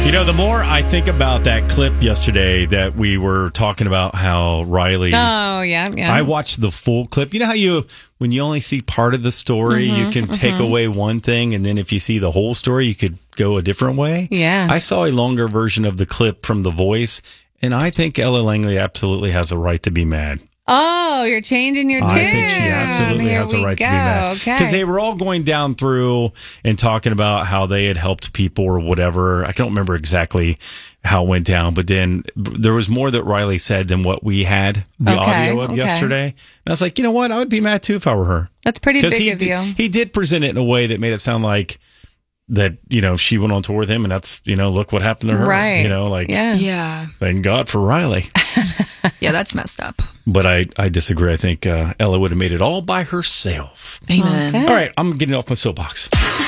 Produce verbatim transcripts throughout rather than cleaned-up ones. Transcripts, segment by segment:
You know, the more I think about that clip yesterday that we were talking about how Riley. Oh, yeah, yeah. I watched the full clip. You know how you, when you only see part of the story, Mm-hmm, you can take mm-hmm. away one thing, and then if you see the whole story, you could go a different way? Yeah. I saw a longer version of the clip from The Voice, and I think Ella Langley absolutely has a right to be mad. Oh, you're changing your tune. I think she absolutely Here has a we right go. to be mad. Okay. Because they were all going down through and talking about how they had helped people or whatever. I don't remember exactly how it went down, but then there was more that Riley said than what we had the Okay, audio of okay. yesterday. And I was like, you know what? I would be mad too if I were her. That's pretty big he of did, you. He did present it in a way that made it sound like that, you know, she went on tour with him and that's, you know, look what happened to her. Right. You know, like, Yeah. Yeah. thank God for Riley. Yeah, that's messed up. But I, I disagree. I think uh, Ella would have made it all by herself. Amen. Okay. All right, I'm getting off my soapbox.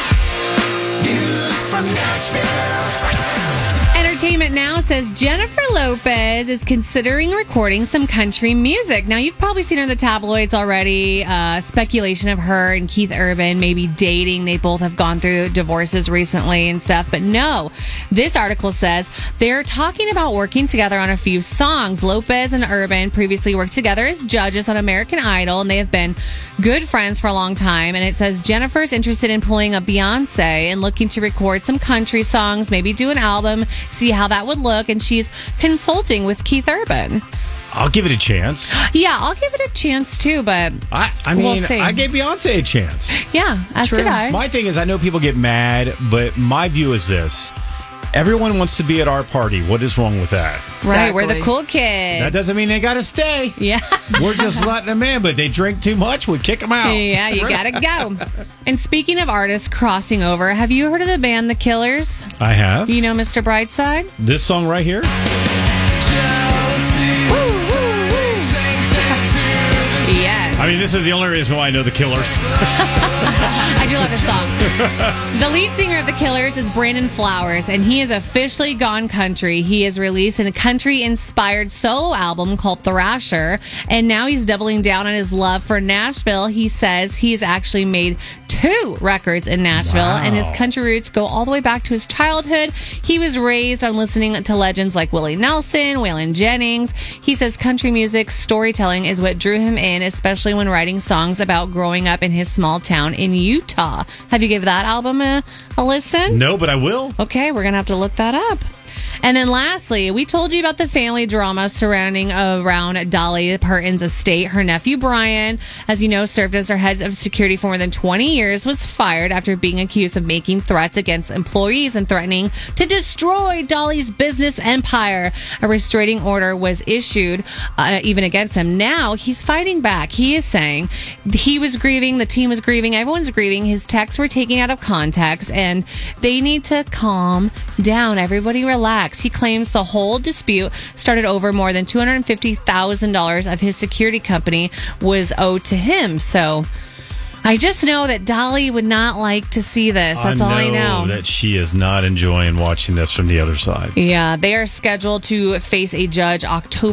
News from Nashville. Entertainment Now says Jennifer Lopez is considering recording some country music. Now, you've probably seen her in the tabloids already. Uh, speculation of her and Keith Urban maybe dating. They both have gone through divorces recently and stuff. But no, this article says they're talking about working together on a few songs. Lopez and Urban previously worked together as judges on American Idol, and they have been good friends for a long time. And it says Jennifer's interested in pulling a Beyonce and looking to record some country songs, maybe do an album, see how that would look, and she's consulting with Keith Urban. I'll give it a chance. Yeah, I'll give it a chance too, but I, I mean, We'll see. I gave Beyonce a chance. yeah, as True. did I. My thing is, I know people get mad, but my view is this. Everyone wants to be at our party. What is wrong with that? Right, we're the Exactly. cool kids. That doesn't mean they got to stay. Yeah. We're just letting them in, but they drink too much, we kick them out. Yeah, you gotta go. And speaking of artists crossing over, have you heard of the band The Killers? I have. You know Mister Brightside? This song right here. Yes. I mean, this is the only reason why I know The Killers. I do love this song. The lead singer of The Killers is Brandon Flowers, and he has officially gone country. He has released a country-inspired solo album called Thrasher, and now he's doubling down on his love for Nashville. He says he's actually made two records in Nashville, Wow. and his country roots go all the way back to his childhood. He was raised on listening to legends like Willie Nelson, Waylon Jennings. He says country music storytelling is what drew him in, especially when writing songs about growing up in his small town in Utah. Have you given that album a, a listen? No, but I will. Okay, we're going to have to look that up. And then lastly, we told you about the family drama surrounding around Dolly Parton's estate. Her nephew, Brian, as you know, served as their head of security for more than twenty years, was fired after being accused of making threats against employees and threatening to destroy Dolly's business empire. A restraining order was issued uh, even against him. Now he's fighting back. He is saying he was grieving, the team was grieving, everyone's grieving. His texts were taken out of context, and they need to calm down. Everybody relax. He claims the whole dispute started over more than two hundred fifty thousand dollars of his security company was owed to him. So I just know that Dolly would not like to see this. That's all I know. that she is not enjoying watching this from the other side. Yeah, they are scheduled to face a judge October